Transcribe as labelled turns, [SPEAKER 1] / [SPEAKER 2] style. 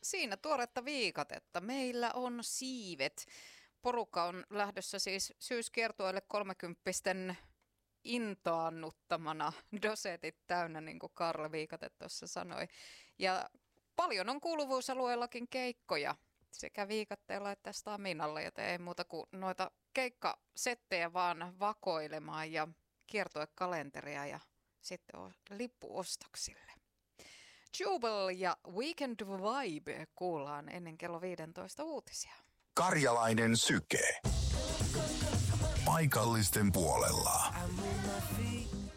[SPEAKER 1] Siinä tuoretta viikatetta. Meillä on siivet. Porukka on lähdössä siis syyskiertueelle 30-pisten intoannuttamana, dosetit täynnä, niin kuin Karla Viikate tuossa sanoi. Ja paljon on kuuluvuusalueellakin keikkoja sekä Viikatteella että Staminalla, joten ei muuta kuin noita keikkasettejä vaan vakoilemaan ja kiertuekalenteria ja sitten on lippuostoksille. Jubel ja Weekend Vibe kuullaan ennen kello 15 uutisia.
[SPEAKER 2] Karjalainen syke. Paikallisten puolella.